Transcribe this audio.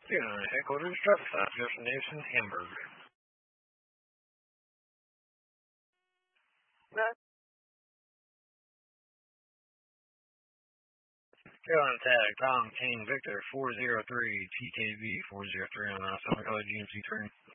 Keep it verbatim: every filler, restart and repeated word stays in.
United Headquarters, traffic stop, destination, Hamburg. Contact Tom King Victor four zero three T K V four zero three on our Summit College G M C train.